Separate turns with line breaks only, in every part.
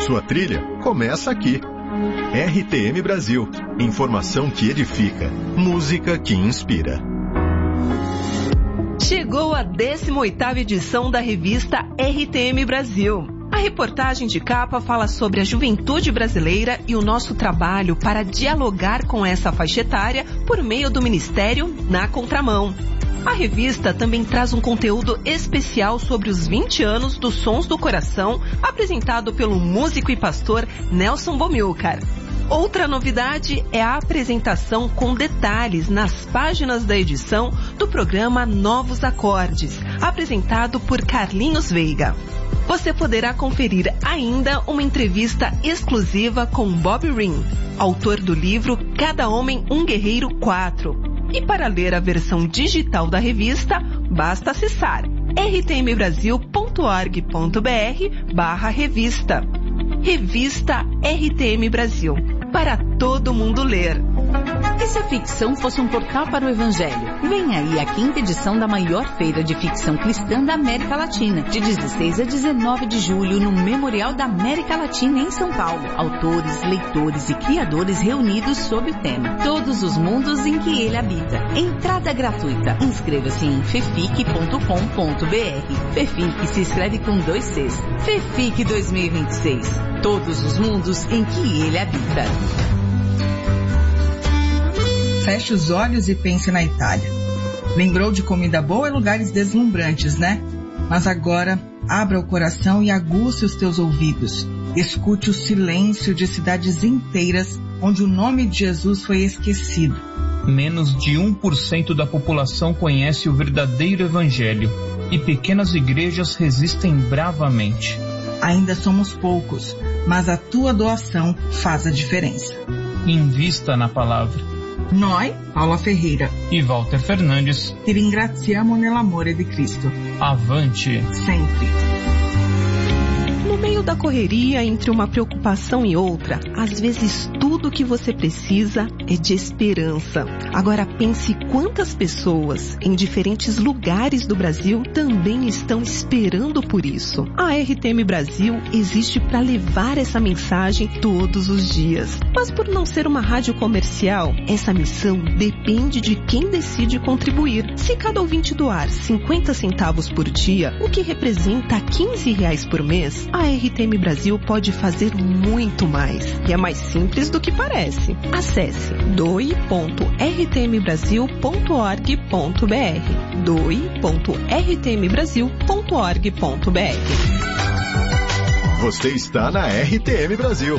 sua trilha começa aqui. RTM Brasil. Informação que edifica. Música que inspira.
Chegou a 18ª edição da revista RTM Brasil. A reportagem de capa fala sobre a juventude brasileira e o nosso trabalho para dialogar com essa faixa etária por meio do Ministério Na Contramão. A revista também traz um conteúdo especial sobre os 20 anos dos Sons do Coração, apresentado pelo músico e pastor Nelson Bomilcar. Outra novidade é a apresentação com detalhes nas páginas da edição do programa Novos Acordes, apresentado por Carlinhos Veiga. Você poderá conferir ainda uma entrevista exclusiva com Bob Ring, autor do livro Cada Homem um Guerreiro 4. E para ler a versão digital da revista, basta acessar rtmbrasil.org.br/revista. Revista RTM Brasil, para todo mundo ler.
E se a ficção fosse um portal para o Evangelho? Vem aí a 5ª edição da maior feira de ficção cristã da América Latina, de 16 a 19 de julho, no Memorial da América Latina, em São Paulo. Autores, leitores e criadores reunidos sob o tema Todos os Mundos em que Ele Habita. Entrada gratuita. Inscreva-se em fefic.com.br. Fefic se escreve com 2 Cs. Fefic 2026. Todos os mundos em que Ele habita.
Feche os olhos e pense na Itália. Lembrou de comida boa e lugares deslumbrantes, né? Mas agora, abra o coração e aguce os teus ouvidos. Escute o silêncio de cidades inteiras onde o nome de Jesus foi esquecido.
Menos de 1% da população conhece o verdadeiro evangelho e pequenas igrejas resistem bravamente.
Ainda somos poucos, mas a tua doação faz a diferença.
Invista na palavra.
Noi, Paula Ferreira
e Walter Fernandes,
ti ringraziamo nell'amore di Cristo.
Avante!
Sempre!
No meio da correria, entre uma preocupação e outra, às vezes tudo o que você precisa é de esperança. Agora pense quantas pessoas em diferentes lugares do Brasil também estão esperando por isso. A RTM Brasil existe para levar essa mensagem todos os dias. Mas por não ser uma rádio comercial, essa missão depende de quem decide contribuir. Se cada ouvinte doar 50 centavos por dia, o que representa R$15 por mês, a RTM Brasil pode fazer muito mais. E é mais simples do que parece. Acesse doe.rtmbrasil.org.br doe.rtmbrasil.org.br.
Você está na RTM Brasil.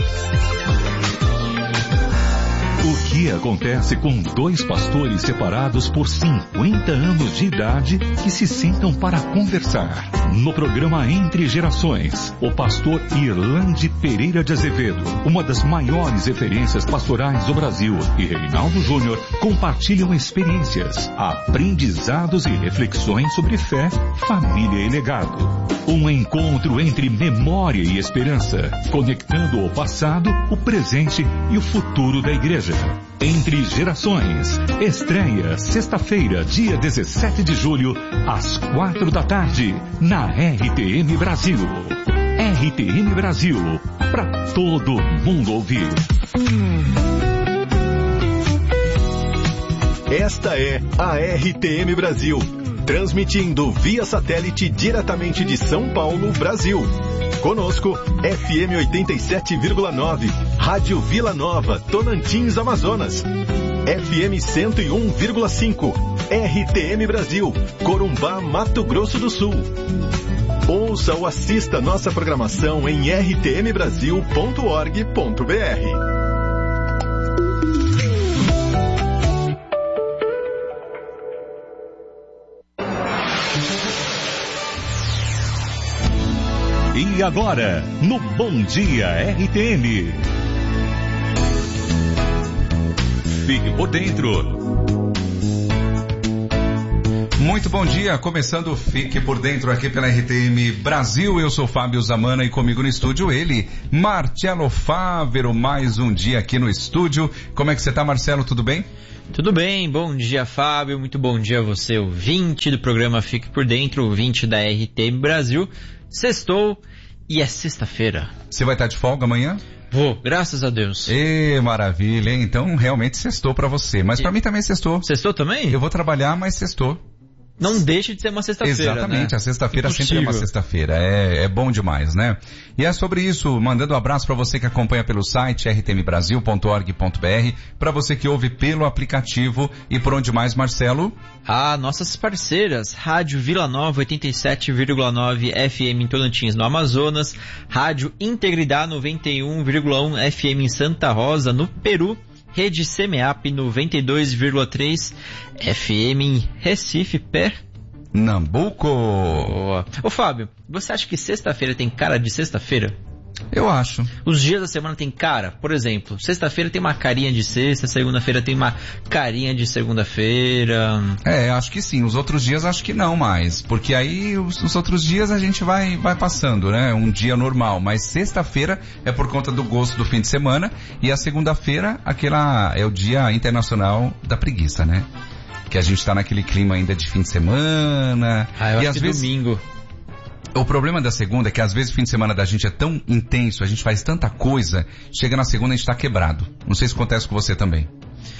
O que acontece com 2 pastores separados por 50 anos de idade que se sentam para conversar? No programa Entre Gerações, o pastor Irlande Pereira de Azevedo, uma das maiores referências pastorais do Brasil, e Reinaldo Júnior compartilham experiências, aprendizados e reflexões sobre fé, família e legado. Um encontro entre memória e esperança, conectando o passado, o presente e o futuro da igreja. Entre Gerações, estreia sexta-feira, dia 17 de julho, às 4 da tarde, na RTM Brasil. RTM Brasil, para todo mundo ouvir.
Esta é a RTM Brasil, transmitindo via satélite diretamente de São Paulo, Brasil. Conosco, FM 87,9, Rádio Vila Nova, Tonantins, Amazonas. FM 101,5, RTM Brasil, Corumbá, Mato Grosso do Sul. Ouça ou assista nossa programação em rtmbrasil.org.br.
E agora, no Bom Dia RTM. Fique por dentro.
Muito bom dia, começando o Fique por Dentro aqui pela RTM Brasil. Eu sou Fábio Zamana e comigo no estúdio ele, Marcelo Fávero, mais um dia aqui no estúdio. Como é que você tá, Marcelo? Tudo bem?
Tudo bem, bom dia, Fábio, muito bom dia a você, ouvinte do programa Fique por Dentro, ouvinte da RTM Brasil. Sextou E é sexta-feira.
Você vai estar de folga amanhã?
Vou, graças a Deus.
Maravilha, hein? Então realmente sextou pra você. Mas pra mim também sextou.
Sextou também?
Eu vou trabalhar, mas sextou.
Não deixa de ser uma sexta-feira,
exatamente,
né?
A sexta-feira sempre é uma sexta-feira, é bom demais, né? E é sobre isso, mandando um abraço para você que acompanha pelo site rtmbrasil.org.br, para você que ouve pelo aplicativo e por onde mais, Marcelo?
Nossas parceiras, Rádio Vila Nova 87,9 FM em Tocantins, no Amazonas, Rádio Integridade 91,1 FM em Santa Rosa, no Peru, Rede CMEAP 92,3 FM em Recife,
Pernambuco.
Boa. Ô Fábio, você acha que sexta-feira tem cara de sexta-feira?
Eu acho.
Os dias da semana tem cara? Por exemplo, sexta-feira tem uma carinha de sexta, segunda-feira tem uma carinha de segunda-feira.
Acho que sim. Os outros dias acho que não mais. Porque aí os outros dias a gente vai passando, né? Um dia normal. Mas sexta-feira é por conta do gosto do fim de semana. E a segunda-feira, é o Dia Internacional da Preguiça, né? Que a gente tá naquele clima ainda de fim de semana.
Eu
e
acho que domingo.
O problema da segunda é que às vezes o fim de semana da gente é tão intenso, a gente faz tanta coisa, chega na segunda e a gente tá quebrado. Não sei se acontece com você também.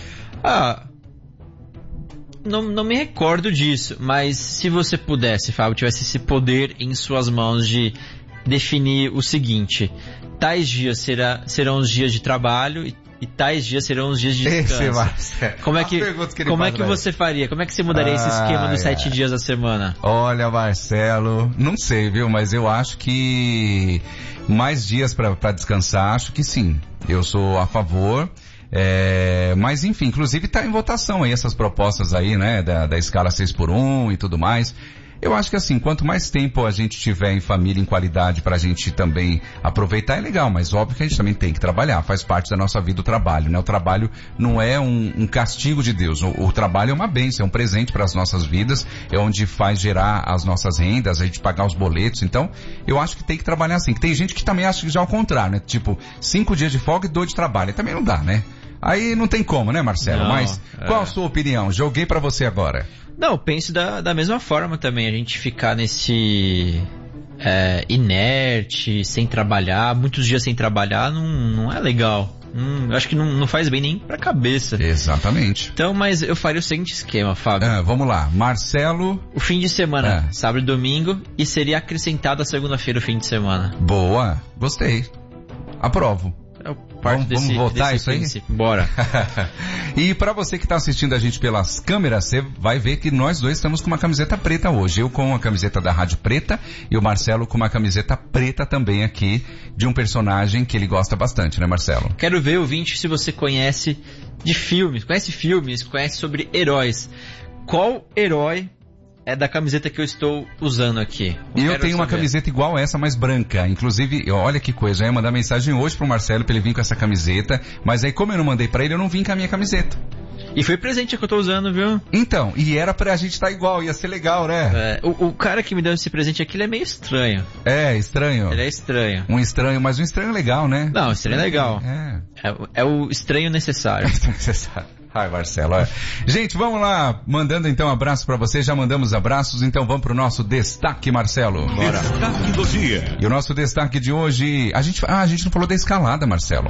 Não me recordo disso, mas se você pudesse, Fábio, tivesse esse poder em suas mãos de definir o seguinte: tais dias serão os dias de trabalho e tais dias serão os dias de descanso. Como é que você faria? Como é que você mudaria esse esquema dos 7 dias da semana?
Olha, Marcelo, não sei, viu? Mas eu acho que mais dias pra descansar, acho que sim. Eu sou a favor. Mas enfim, inclusive tá em votação aí essas propostas aí, né? Da escala 6x1 e tudo mais. Eu acho que assim, quanto mais tempo a gente tiver em família, em qualidade, pra gente também aproveitar, é legal, mas óbvio que a gente também tem que trabalhar, faz parte da nossa vida o trabalho, né? O trabalho não é um castigo de Deus, o trabalho é uma bênção, é um presente para as nossas vidas, é onde faz gerar as nossas rendas, a gente pagar os boletos, então eu acho que tem que trabalhar assim, que tem gente que também acha que já é o contrário, né? Tipo, 5 dias de folga e 2 de trabalho, também não dá, né? Aí não tem como, né, Marcelo?
Não,
mas qual a sua opinião? Joguei pra você agora.
Não, eu penso da mesma forma também, a gente ficar nesse inerte, sem trabalhar, muitos dias sem trabalhar, não é legal. Eu acho que não faz bem nem pra cabeça.
Exatamente.
Então, mas eu faria o seguinte esquema, Fábio.
Vamos lá, Marcelo.
O fim de semana, sábado e domingo, e seria acrescentado a segunda-feira o fim de semana.
Boa, gostei. Aprovo. Vamos votar isso aí?
Bora.
E para você que está assistindo a gente pelas câmeras, você vai ver que nós dois estamos com uma camiseta preta hoje. Eu com a camiseta da Rádio Preta e o Marcelo com uma camiseta preta também aqui, de um personagem que ele gosta bastante, né, Marcelo?
Quero ver, ouvinte, se você conhece de filmes, conhece sobre heróis. Qual herói é da camiseta que eu estou usando aqui?
E eu tenho uma camiseta igual essa, mas branca. Inclusive, olha que coisa, eu ia mandar mensagem hoje pro Marcelo pra ele vir com essa camiseta, mas aí como eu não mandei pra ele, eu não vim com a minha camiseta.
E foi presente que eu tô usando, viu?
Então, e era pra gente estar igual, ia ser legal, né?
O cara que me deu esse presente aqui, ele é meio estranho.
Estranho.
Ele é estranho.
Mas um estranho legal, né?
Não, estranho legal. É o estranho necessário.
Ai, Marcelo. Gente, vamos lá, mandando então abraço pra você, já mandamos abraços, então vamos pro nosso destaque, Marcelo.
Bora. Destaque do dia.
E o nosso destaque de hoje, a gente não falou da escalada, Marcelo.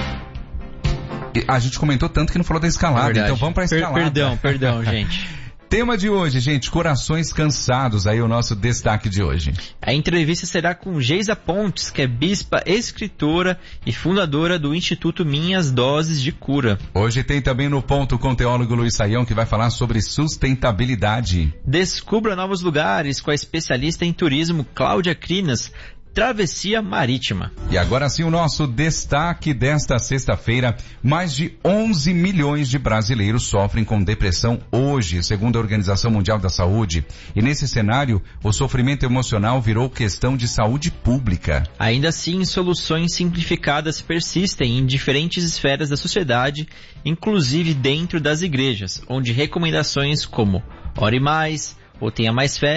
A gente comentou tanto que não falou da escalada, então vamos pra escalada.
Perdão, gente.
Tema de hoje, gente, corações cansados, aí o nosso destaque de hoje.
A entrevista será com Geisa Pontes, que é bispa, escritora e fundadora do Instituto Minhas Doses de Cura.
Hoje tem também no ponto com o teólogo Luiz Saião, que vai falar sobre sustentabilidade.
Descubra novos lugares com a especialista em turismo Cláudia Crinas. Travessia Marítima.
E agora sim o nosso destaque desta sexta-feira. Mais de 11 milhões de brasileiros sofrem com depressão hoje, segundo a Organização Mundial da Saúde. E nesse cenário, o sofrimento emocional virou questão de saúde pública.
Ainda assim, soluções simplificadas persistem em diferentes esferas da sociedade, inclusive dentro das igrejas, onde recomendações como ore mais ou tenha mais fé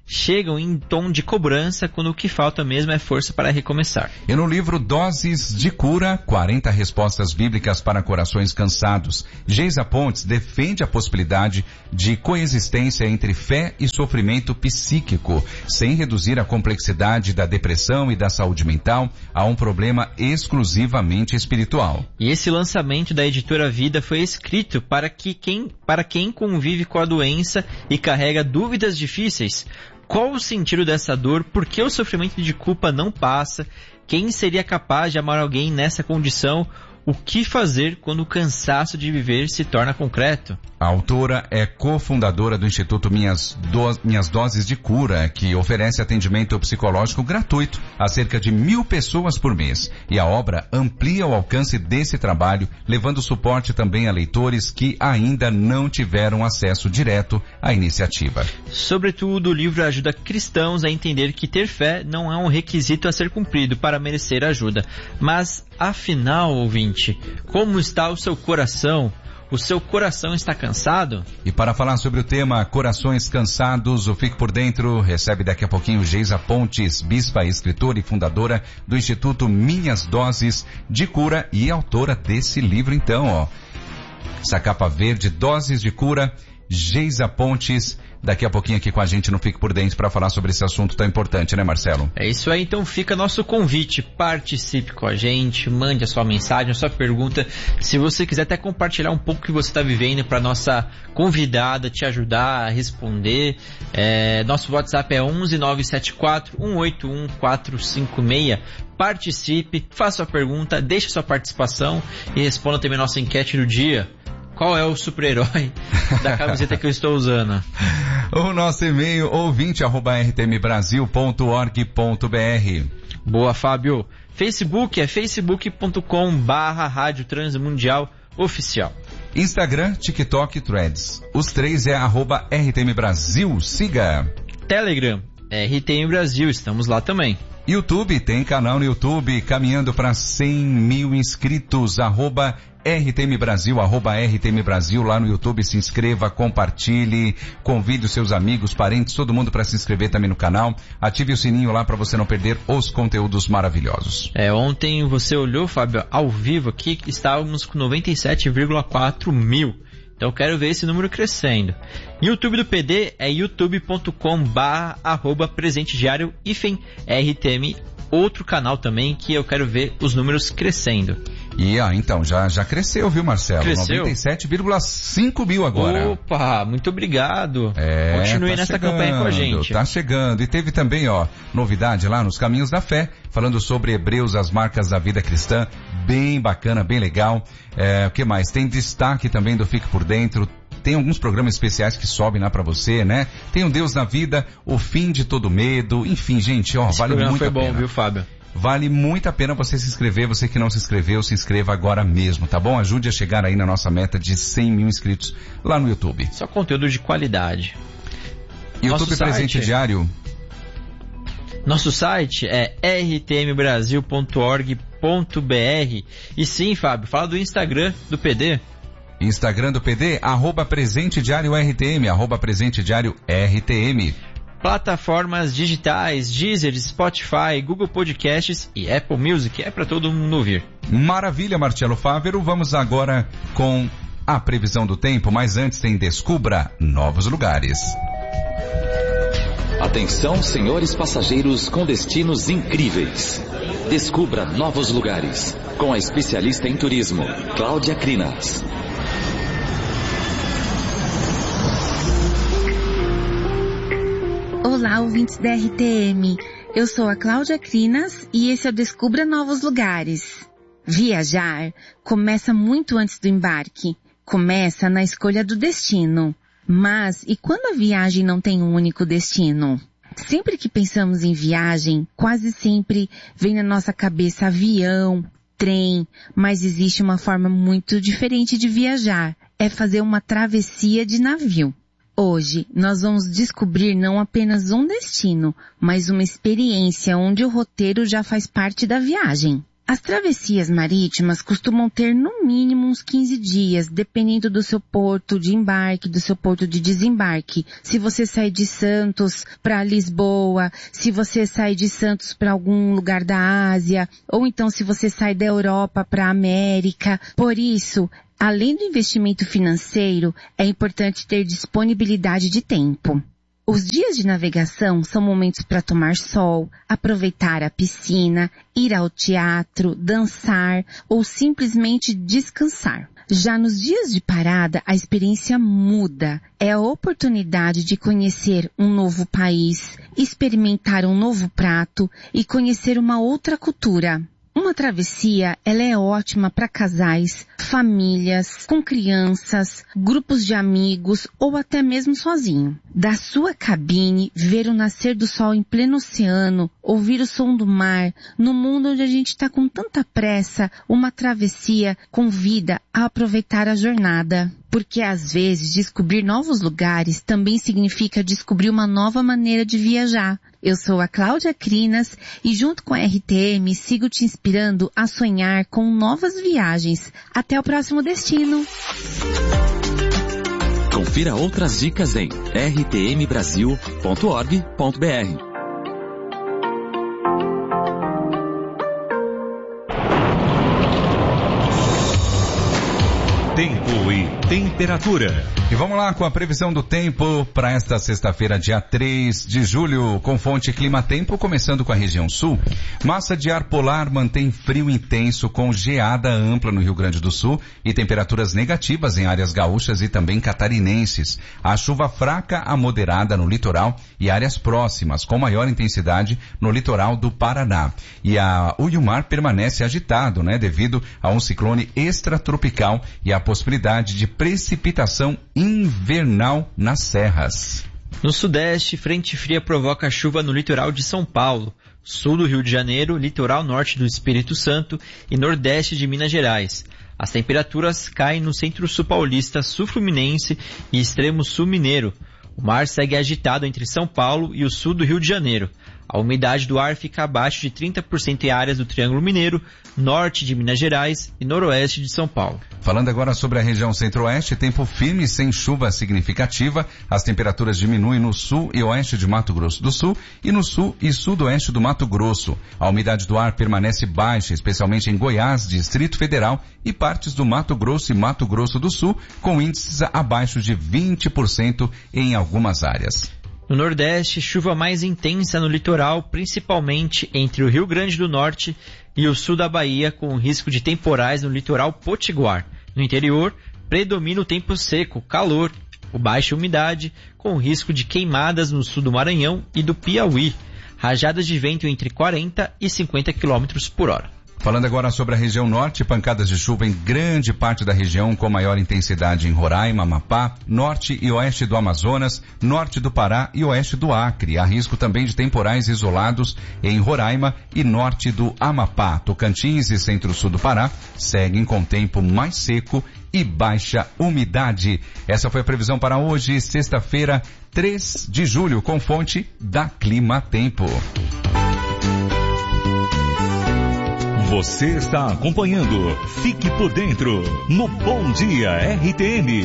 chegam em tom de cobrança quando o que falta mesmo é força para recomeçar.
E no livro Doses de Cura, 40 respostas bíblicas para corações cansados, Geisa Pontes defende a possibilidade de coexistência entre fé e sofrimento psíquico, sem reduzir a complexidade da depressão e da saúde mental a um problema exclusivamente espiritual.
E esse lançamento da editora Vida foi escrito para quem convive com a doença e carrega dúvidas difíceis. Qual o sentido dessa dor? Por que o sofrimento de culpa não passa? Quem seria capaz de amar alguém nessa condição? O que fazer quando o cansaço de viver se torna concreto?
A autora é cofundadora do Instituto Minhas Doses de Cura, que oferece atendimento psicológico gratuito a cerca de 1.000 pessoas por mês. E a obra amplia o alcance desse trabalho, levando suporte também a leitores que ainda não tiveram acesso direto à iniciativa.
Sobretudo, o livro ajuda cristãos a entender que ter fé não é um requisito a ser cumprido para merecer ajuda. Mas, afinal, ouvinte, como está o seu coração? O seu coração está cansado?
E para falar sobre o tema Corações Cansados, o Fique por Dentro recebe daqui a pouquinho Geisa Pontes, bispa, escritora e fundadora do Instituto Minhas Doses de Cura e autora desse livro então, ó. Essa capa verde, Doses de Cura, Geisa Pontes, daqui a pouquinho aqui com a gente no Fique por Dentro para falar sobre esse assunto tão importante, né, Marcelo?
É isso aí, então fica nosso convite, participe com a gente, mande a sua mensagem, a sua pergunta, se você quiser até compartilhar um pouco o que você está vivendo para nossa convidada te ajudar a responder. Nosso WhatsApp é 11 974 181 456. Participe, faça sua pergunta, deixe sua participação e responda também a nossa enquete do dia. Qual é o super-herói da camiseta que eu estou usando?
O nosso e-mail ouvinte@rtmbrasil.org.br.
Boa, Fábio. Facebook é facebook.com/Rádio Transmundial Oficial.
Instagram, TikTok, Threads. Os três é @RTM Brasil. Siga.
Telegram é RTM Brasil. Estamos lá também.
YouTube, tem canal no YouTube, caminhando para 100 mil inscritos, @RTM Brasil, @RTM Brasil, lá no YouTube. Se inscreva, compartilhe, convide os seus amigos, parentes, todo mundo para se inscrever também no canal. Ative o sininho lá para você não perder os conteúdos maravilhosos.
Ontem você olhou, Fábio, ao vivo aqui, que estávamos com 97,4 mil. Então eu quero ver esse número crescendo. YouTube do PD é youtube.com/presentediario-RTM, outro canal também que eu quero ver os números crescendo.
E então, já cresceu, viu, Marcelo?
Cresceu?
97,5 mil agora.
Opa, muito obrigado. Continue nessa campanha com a gente.
Tá chegando. E teve também, novidade lá nos Caminhos da Fé, falando sobre Hebreus, as marcas da vida cristã. Bem bacana, bem legal. O que mais? Tem destaque também do Fique por Dentro. Tem alguns programas especiais que sobem lá pra você, né? Tem o Deus na Vida, o Fim de Todo Medo. Enfim, gente, vale muito a pena.
Foi bom, viu, Fábio?
Vale muito a pena você se inscrever. Você que não se inscreveu, se inscreva agora mesmo, tá bom? Ajude a chegar aí na nossa meta de 100 mil inscritos lá no YouTube.
Só conteúdo de qualidade.
YouTube Presente Diário.
Nosso site é rtmbrasil.org.br. E sim, Fábio, fala do Instagram do PD.
Instagram do PD, @Presente Diário RTM, @Presente Diário RTM.
Plataformas digitais, Deezer, Spotify, Google Podcasts e Apple Music. É para todo mundo ouvir.
Maravilha, Marcelo Fávero. Vamos agora com a previsão do tempo, mas antes tem Descubra Novos Lugares.
Atenção, senhores passageiros com destinos incríveis. Descubra novos lugares com a especialista em turismo, Cláudia Crinas.
Olá, ouvintes da RTM. Eu sou a Cláudia Crinas e esse é o Descubra Novos Lugares. Viajar começa muito antes do embarque. Começa na escolha do destino. Mas e quando a viagem não tem um único destino? Sempre que pensamos em viagem, quase sempre vem na nossa cabeça avião, trem, mas existe uma forma muito diferente de viajar. É fazer uma travessia de navio. Hoje, nós vamos descobrir não apenas um destino, mas uma experiência onde o roteiro já faz parte da viagem. As travessias marítimas costumam ter no mínimo uns 15 dias, dependendo do seu porto de embarque, do seu porto de desembarque. Se você sair de Santos para Lisboa, se você sair de Santos para algum lugar da Ásia, ou então se você sai da Europa para a América. Por isso, além do investimento financeiro, é importante ter disponibilidade de tempo. Os dias de navegação são momentos para tomar sol, aproveitar a piscina, ir ao teatro, dançar ou simplesmente descansar. Já nos dias de parada, a experiência muda. É a oportunidade de conhecer um novo país, experimentar um novo prato e conhecer uma outra cultura. Uma travessia, ela é ótima para casais, famílias, com crianças, grupos de amigos ou até mesmo sozinho. Da sua cabine, ver o nascer do sol em pleno oceano, ouvir o som do mar, no mundo onde a gente está com tanta pressa, uma travessia convida a aproveitar a jornada. Porque às vezes descobrir novos lugares também significa descobrir uma nova maneira de viajar. Eu sou a Cláudia Crinas e junto com a RTM sigo te inspirando a sonhar com novas viagens. Até o próximo destino!
Confira outras dicas em rtmbrasil.org.br.
Tempo e temperatura.
E vamos lá com a previsão do tempo para esta sexta-feira, dia 3 de julho, com fonte Climatempo, começando com a região sul. Massa de ar polar mantém frio intenso com geada ampla no Rio Grande do Sul e temperaturas negativas em áreas gaúchas e também catarinenses. A chuva fraca a moderada no litoral e áreas próximas, com maior intensidade no litoral do Paraná. E o mar permanece agitado, devido a um ciclone extratropical e a possibilidade de precipitação invernal nas serras.
No sudeste, frente fria provoca chuva no litoral de São Paulo, sul do Rio de Janeiro, litoral norte do Espírito Santo e nordeste de Minas Gerais. As temperaturas caem no centro-sul paulista, sul fluminense e extremo sul mineiro. O mar segue agitado entre São Paulo e o sul do Rio de Janeiro. A umidade do ar fica abaixo de 30% em áreas do Triângulo Mineiro, norte de Minas Gerais e noroeste de São Paulo.
Falando agora sobre a região centro-oeste, tempo firme sem chuva significativa. As temperaturas diminuem no sul e oeste de Mato Grosso do Sul e no sul e sudoeste do Mato Grosso. A umidade do ar permanece baixa, especialmente em Goiás, Distrito Federal e partes do Mato Grosso e Mato Grosso do Sul, com índices abaixo de 20% em algumas áreas.
No Nordeste, chuva mais intensa no litoral, principalmente entre o Rio Grande do Norte e o sul da Bahia, com risco de temporais no litoral potiguar. No interior, predomina o tempo seco, calor, com baixa umidade, com risco de queimadas no sul do Maranhão e do Piauí. Rajadas de vento entre 40 e 50 km por hora.
Falando agora sobre a região norte, pancadas de chuva em grande parte da região, com maior intensidade em Roraima, Amapá, norte e oeste do Amazonas, norte do Pará e oeste do Acre. Há risco também de temporais isolados em Roraima e norte do Amapá. Tocantins e centro-sul do Pará seguem com tempo mais seco e baixa umidade. Essa foi a previsão para hoje, sexta-feira, 3 de julho, com fonte da Climatempo.
Você está acompanhando Fique por Dentro no Bom Dia RTM.